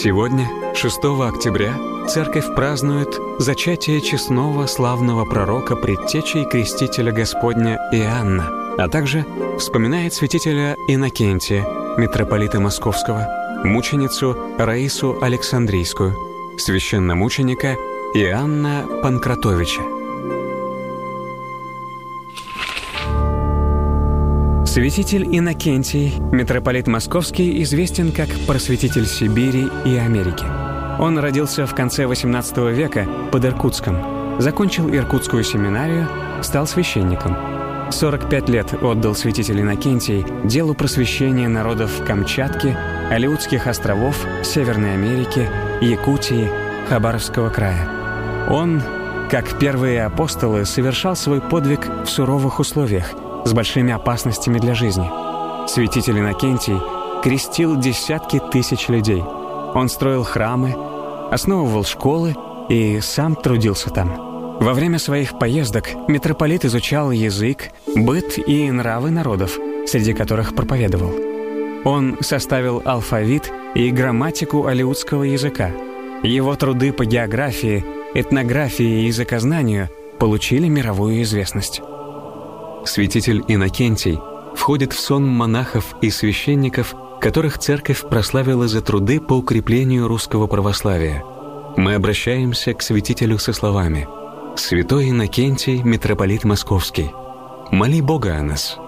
Сегодня, 6 октября, Церковь празднует зачатие честного славного пророка, предтечи и крестителя Господня Иоанна, а также вспоминает святителя Иннокентия, митрополита Московского, мученицу Раису Александрийскую, священномученика Иоанна Панкратовича. Святитель Иннокентий, митрополит Московский, известен как просветитель Сибири и Америки. Он родился в конце XVIII века под Иркутском, закончил Иркутскую семинарию, стал священником. 45 лет отдал святитель Иннокентий делу просвещения народов Камчатки, Алеутских островов, Северной Америки, Якутии, Хабаровского края. Он, как первые апостолы, совершал свой подвиг в суровых условиях, с большими опасностями для жизни. Святитель Иннокентий крестил десятки тысяч людей. Он строил храмы, основывал школы и сам трудился там. Во время своих поездок митрополит изучал язык, быт и нравы народов, среди которых проповедовал. Он составил алфавит и грамматику алеутского языка. Его труды по географии, этнографии и языкознанию получили мировую известность. Святитель Иннокентий входит в сон монахов и священников, которых церковь прославила за труды по укреплению русского православия. Мы обращаемся к святителю со словами: «Святой Иннокентий, митрополит Московский, моли Бога о нас».